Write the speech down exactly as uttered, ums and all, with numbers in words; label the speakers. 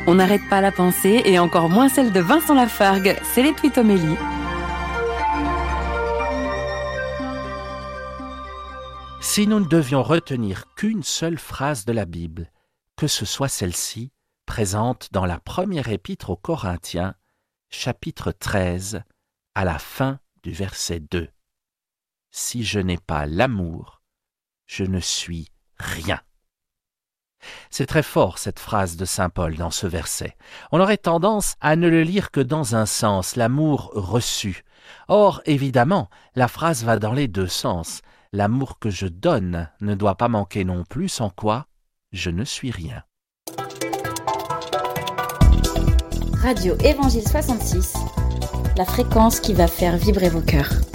Speaker 1: On n'arrête pas la pensée et encore moins celle de Vincent Lafargue. C'est les Twitomélies.
Speaker 2: Si nous ne devions retenir qu'une seule phrase de la Bible, que ce soit celle-ci, présente dans la première épître aux Corinthiens, chapitre treize, à la fin du verset deux. Si je n'ai pas l'amour, je ne suis rien. C'est très fort cette phrase de saint Paul dans ce verset. On aurait tendance à ne le lire que dans un sens, l'amour reçu. Or, évidemment, la phrase va dans les deux sens. L'amour que je donne ne doit pas manquer non plus, sans quoi je ne suis rien.
Speaker 3: Radio Évangile soixante-six, la fréquence qui va faire vibrer vos cœurs.